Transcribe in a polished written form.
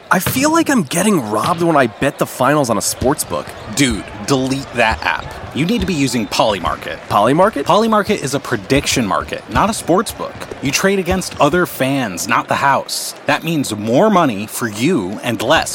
I feel like I'm getting robbed when I bet the finals on a sportsbook. Dude, delete that app. You need to be using Polymarket. Polymarket? Polymarket is a prediction market, not a sports book. You trade against other fans, not the house. That means more money for you and less